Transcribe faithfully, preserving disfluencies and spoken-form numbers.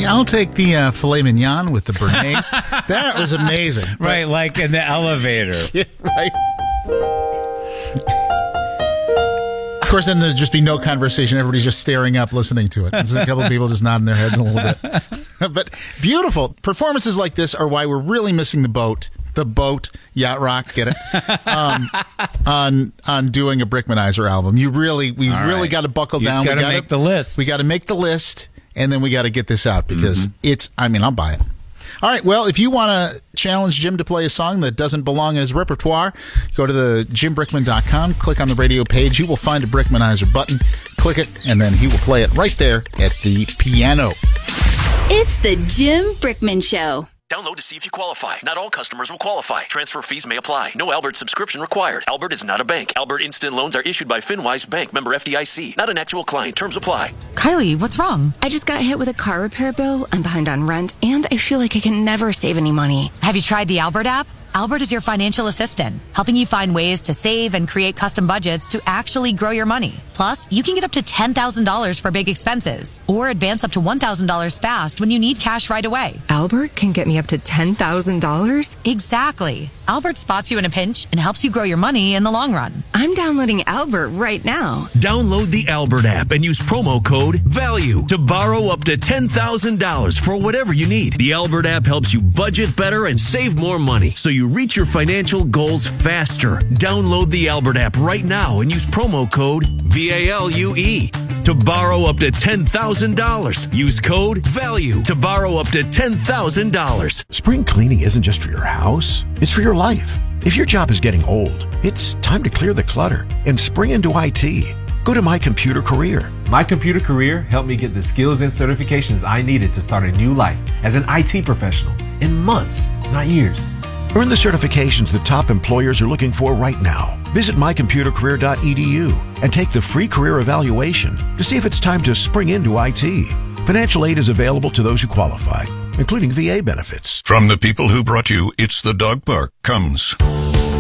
I'll take the uh, filet mignon with the béarnaise. That was amazing. Right, But, like in the elevator. yeah, right. Of course, then there'd just be no conversation. Everybody's just staring up, listening to it. There's a couple of people just nodding their heads a little bit. But beautiful. Performances like this are why we're really missing the boat. The boat, Yacht Rock, get it? Um, on on doing a Brickmanizer album. You really, we All really right. got to buckle You down. just We gotta make the list. We got to make the list, and then we got to get this out because Mm-hmm. it's, I mean, I'll buy it. All right, well, if you want to challenge Jim to play a song that doesn't belong in his repertoire, go to the jim brickman dot com, click on the radio page. You will find a Brickmanizer button. Click it, and then he will play it right there at the piano. It's the Jim Brickman Show. Download to see if you qualify. Not all customers will qualify. Transfer fees may apply. No Albert subscription required. Albert is not a bank. Albert Instant Loans are issued by FinWise Bank, member F D I C. Not an actual client. Terms apply. Kylie, what's wrong? I just got hit with a car repair bill. I'm behind on rent, and I feel like I can never save any money. Have you tried the Albert app? Albert is your financial assistant, helping you find ways to save and create custom budgets to actually grow your money. Plus, you can get up to ten thousand dollars for big expenses or advance up to one thousand dollars fast when you need cash right away. Albert can get me up to ten thousand dollars? Exactly. Albert spots you in a pinch and helps you grow your money in the long run. I'm downloading Albert right now. Download the Albert app and use promo code VALUE to borrow up to ten thousand dollars for whatever you need. The Albert app helps you budget better and save more money so you reach your financial goals faster. Download the Albert app right now and use promo code V A L U E to borrow up to ten thousand dollars. Use code VALUE to borrow up to ten thousand dollars. Spring cleaning isn't just for your house, it's for your life. If your job is getting old, it's time to clear the clutter and spring into I T. Go to My Computer Career. My Computer Career helped me get the skills and certifications I needed to start a new life as an I T professional in months, not years. Earn the certifications that top employers are looking for right now. Visit my computer career dot e d u and take the free career evaluation to see if it's time to spring into I T. Financial aid is available to those who qualify, including V A benefits. From the people who brought you It's the Dog Park comes